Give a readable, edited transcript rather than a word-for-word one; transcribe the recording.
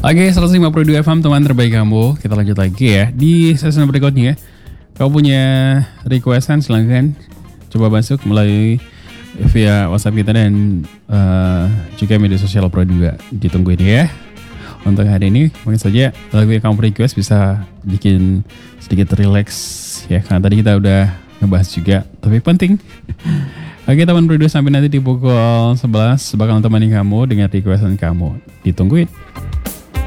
Oke, 152 FM teman terbaik kamu. Kita lanjut lagi ya di season berikutnya. Kau punya requestan silahkan coba masuk melalui via WhatsApp kita dan juga media sosial Pro 2. Ditungguin ya. Untuk hari ini mungkin saja lagu yang kamu request bisa bikin sedikit relax ya, karena tadi kita udah ngebahas juga topik penting. Oke teman Pro 2, sampai nanti di pukul 11 bakal temani kamu dengan requestan kamu. Ditungguin.